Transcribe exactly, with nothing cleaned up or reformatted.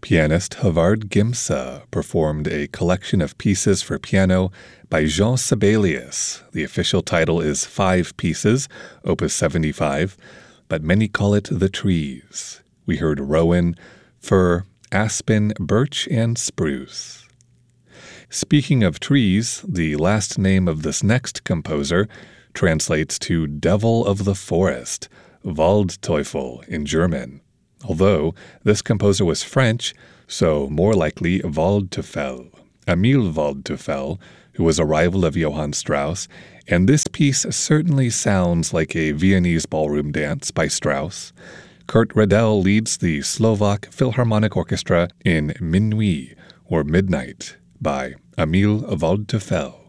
Pianist Havard Gimsa performed a collection of pieces for piano by Jean Sibelius. The official title is Five Pieces, Opus seventy-five, but many call it The Trees. We heard rowan, fir, aspen, birch, and spruce. Speaking of trees, the last name of this next composer translates to Devil of the Forest, Waldteufel in German. Although this composer was French, so more likely Waldteufel, Emil Waldteufel, who was a rival of Johann Strauss, and this piece certainly sounds like a Viennese ballroom dance by Strauss. Kurt Redell leads the Slovak Philharmonic Orchestra in Minuit, or Midnight, by Emil Waldteufel.